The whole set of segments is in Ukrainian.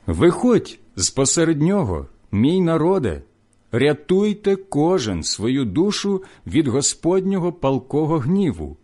Виходь з-посеред нього, мій народе, рятуйте кожен свою душу від Господнього палкого гніву.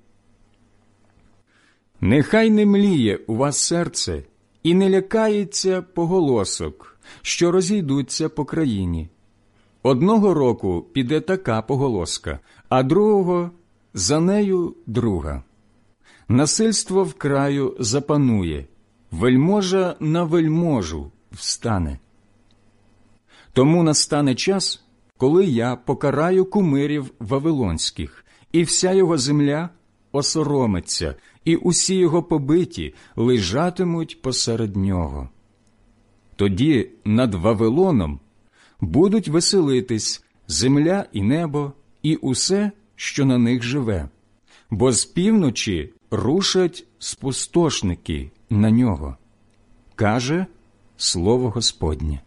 Нехай не мліє у вас серце і не лякається поголосок, що розійдуться по країні. Одного року піде така поголоска, а другого за нею друга. Насильство в краю запанує, вельможа на вельможу встане. Тому настане час, коли я покараю кумирів вавилонських, і вся його земля осоромиться, і усі його побиті лежатимуть посеред нього. Тоді над Вавилоном будуть веселитись земля і небо, і усе, що на них живе, бо з півночі рушать спустошники на нього, каже слово Господнє.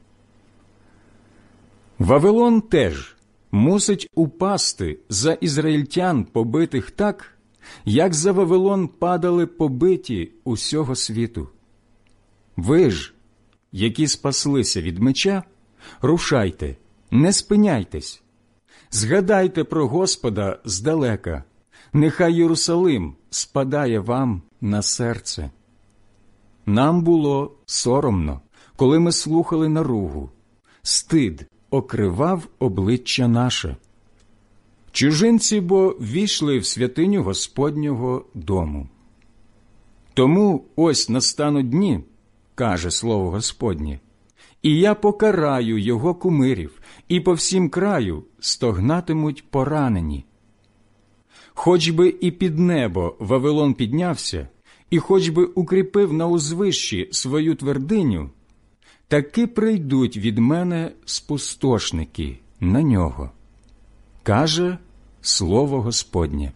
Вавилон теж мусить упасти за ізраїльтян, побитих так, як за Вавилон падали побиті усього світу. Ви ж, які спаслися від меча, рушайте, не спиняйтесь. Згадайте про Господа здалека, нехай Єрусалим спадає вам на серце. Нам було соромно, коли ми слухали наругу, стид окривав обличчя наше. Чужинці бо ввійшли в святиню Господнього дому. Тому ось настануть дні, каже слово Господнє, і я покараю його кумирів, і по всім краю стогнатимуть поранені. Хоч би і під небо Вавилон піднявся, і хоч би укріпив на узвищі свою твердиню, таки прийдуть від мене спустошники на нього, каже слово Господнє.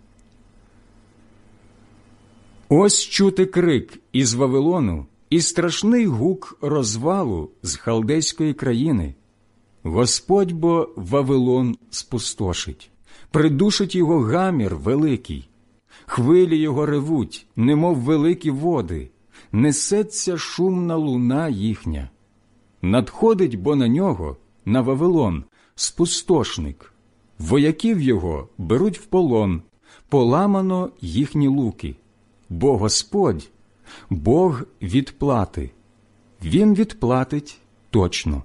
Ось чути крик із Вавилону і страшний гук розвалу з халдейської країни. Господь бо Вавилон спустошить, придушить його гамір великий. Хвилі його ревуть, немов великі води, несеться шумна луна їхня. Надходить бо на нього, на Вавилон, спустошник. Вояків його беруть в полон, поламано їхні луки. Бо Господь – Бог відплати. Він відплатить точно.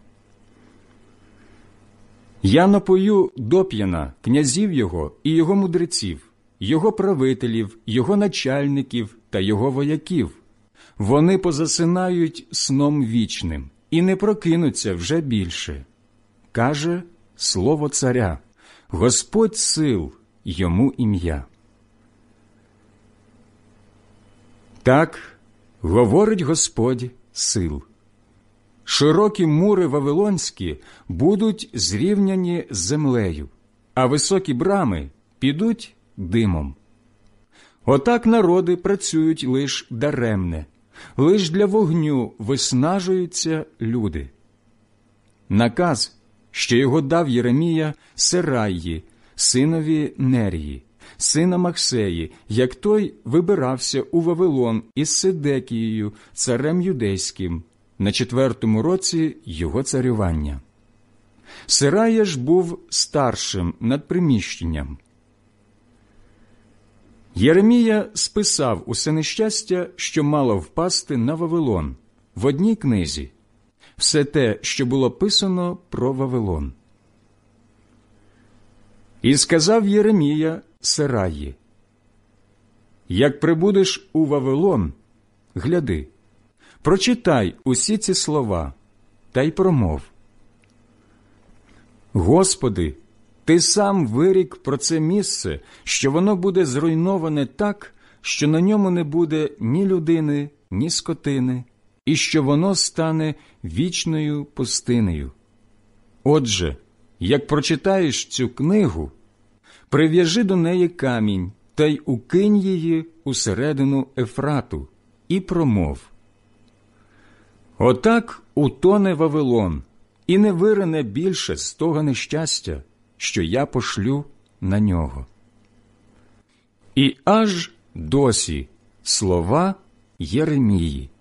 Я напою доп'яна князів його і його мудреців, його правителів, його начальників та його вояків. Вони позасинають сном вічним і не прокинуться вже більше. Каже слово царя, Господь сил, йому ім'я. Так говорить Господь сил. Широкі мури вавилонські будуть зрівняні з землею, а високі брами підуть димом. Отак народи працюють лиш даремне, лиш для вогню виснажуються люди. Наказ, що його дав Єремія Сераї, синові Нерії, сина Махсеї, як той вибирався у Вавилон із Седекією, царем юдейським, на 4-му році його царювання. Серая ж був старшим над приміщенням. Єремія списав усе нещастя, що мало впасти на Вавилон, в одній книзі, все те, що було писано про Вавилон. І сказав Єремія Сераї: «Як прибудеш у Вавилон, гляди, прочитай усі ці слова, та й промов. Господи, Ти сам вирік про це місце, що воно буде зруйноване так, що на ньому не буде ні людини, ні скотини, і що воно стане вічною пустинею. Отже, як прочитаєш цю книгу, прив'яжи до неї камінь та й укинь її усередину Ефрату і промов. Отак утоне Вавилон і не вирине більше з того нещастя, що я пошлю на нього». І аж досі слова Єремії.